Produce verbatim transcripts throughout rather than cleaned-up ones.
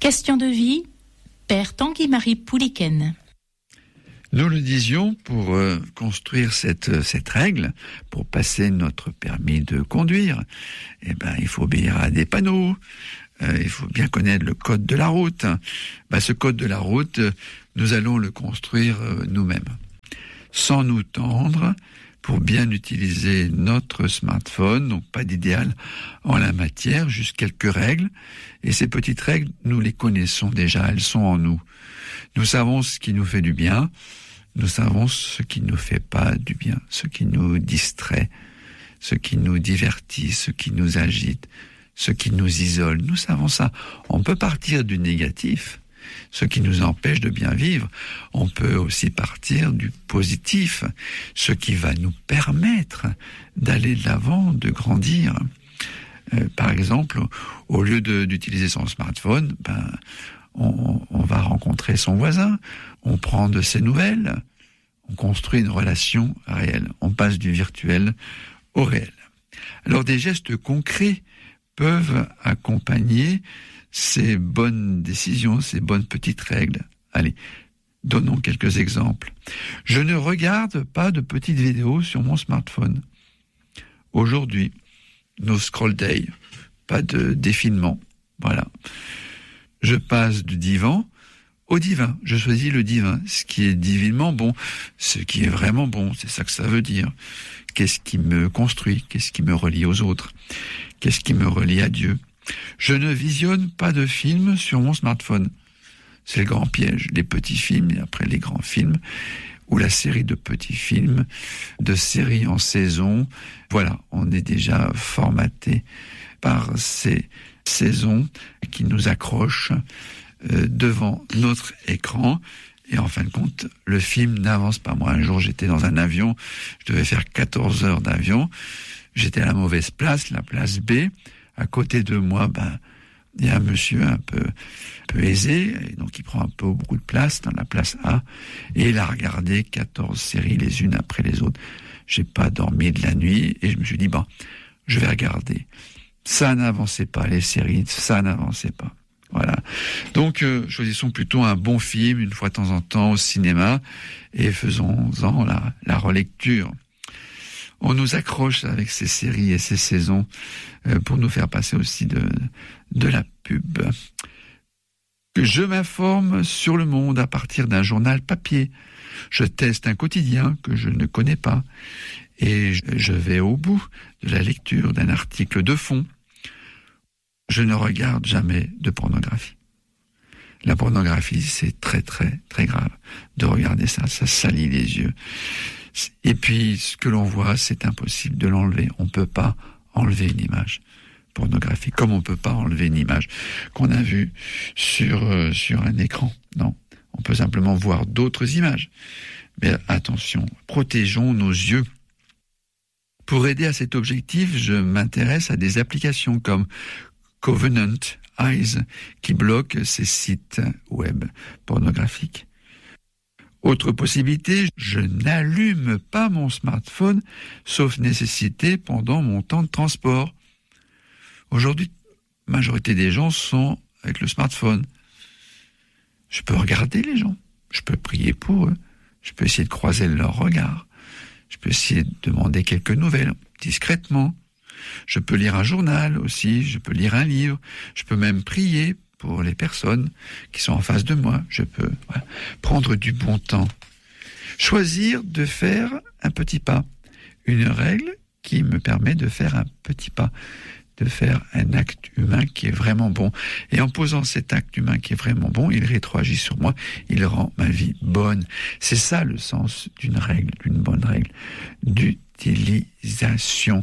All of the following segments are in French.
Question de vie, Père Tanguy-Marie Pouliken. Nous le disions, pour euh, construire cette, cette règle, pour passer notre permis de conduire, eh ben, il faut obéir à des panneaux, euh, il faut bien connaître le code de la route. Ben, ce code de la route, nous allons le construire euh, nous-mêmes, sans nous tendre, pour bien utiliser notre smartphone. Donc pas d'idéal en la matière, juste quelques règles. Et ces petites règles, nous les connaissons déjà, elles sont en nous. Nous savons ce qui nous fait du bien, nous savons ce qui ne nous fait pas du bien, ce qui nous distrait, ce qui nous divertit, ce qui nous agite, ce qui nous isole. Nous savons ça. On peut partir du négatif, ce qui nous empêche de bien vivre. On peut aussi partir du positif, ce qui va nous permettre d'aller de l'avant, de grandir. Euh, par exemple, au lieu de, d'utiliser son smartphone, ben, on, on va rencontrer son voisin, on prend de ses nouvelles, on construit une relation réelle. On passe du virtuel au réel. Alors des gestes concrets peuvent accompagner ces bonnes décisions, ces bonnes petites règles. Allez, donnons quelques exemples. Je ne regarde pas de petites vidéos sur mon smartphone. Aujourd'hui, no scroll day, pas de défilement. Voilà. Je passe du divan au divin. Je choisis le divin, ce qui est divinement bon, ce qui est vraiment bon, c'est ça que ça veut dire. Qu'est-ce qui me construit? Qu'est-ce qui me relie aux autres? Qu'est-ce qui me relie à Dieu? Je ne visionne pas de films sur mon smartphone. C'est le grand piège. Les petits films et après les grands films, ou la série de petits films, de série en saison. Voilà, on est déjà formaté par ces saisons qui nous accrochent euh, devant notre écran. Et en fin de compte, le film n'avance pas. Moi, un jour, j'étais dans un avion, je devais faire quatorze heures d'avion. J'étais à la mauvaise place, la place B. À côté de moi, ben, il y a un monsieur un peu, un peu aisé, et donc il prend un peu beaucoup de place dans la place A, et il a regardé quatorze séries les unes après les autres. J'ai pas dormi de la nuit, et je me suis dit, bon, je vais regarder. Ça n'avançait pas, les séries, ça n'avançait pas. Voilà. Donc, euh, choisissons plutôt un bon film, une fois de temps en temps, au cinéma, et faisons-en la, la relecture. On nous accroche avec ces séries et ces saisons euh, pour nous faire passer aussi de, de la pub. Que je m'informe sur le monde à partir d'un journal papier. Je teste un quotidien que je ne connais pas et je vais au bout de la lecture d'un article de fond. Je ne regarde jamais de pornographie. La pornographie, c'est très très très grave de regarder ça, ça salit les yeux. Et puis, ce que l'on voit, c'est impossible de l'enlever. On ne peut pas enlever une image pornographique, comme on ne peut pas enlever une image qu'on a vue sur, euh, sur un écran. Non, on peut simplement voir d'autres images. Mais attention, protégeons nos yeux. Pour aider à cet objectif, je m'intéresse à des applications comme Covenant Eyes, qui bloquent ces sites web pornographiques. Autre possibilité, je n'allume pas mon smartphone, sauf nécessité, pendant mon temps de transport. Aujourd'hui, la majorité des gens sont avec le smartphone. Je peux regarder les gens, je peux prier pour eux, je peux essayer de croiser leur regard, je peux essayer de demander quelques nouvelles, discrètement. Je peux lire un journal aussi, je peux lire un livre, je peux même prier pour les personnes qui sont en face de moi. Je peux voilà, prendre du bon temps. Choisir de faire un petit pas. Une règle qui me permet de faire un petit pas, de faire un acte humain qui est vraiment bon. Et en posant cet acte humain qui est vraiment bon, il rétroagit sur moi, il rend ma vie bonne. C'est ça le sens d'une règle, d'une bonne règle, d'utilisation.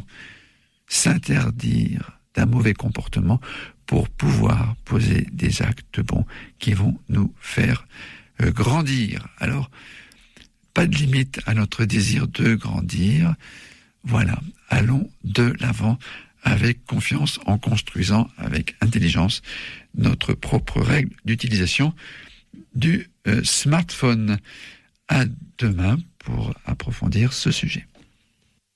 S'interdire d'un mauvais comportement pour pouvoir poser des actes bons qui vont nous faire euh, grandir. Alors, pas de limite à notre désir de grandir. Voilà, allons de l'avant avec confiance en construisant avec intelligence notre propre règle d'utilisation du euh, smartphone. À demain pour approfondir ce sujet.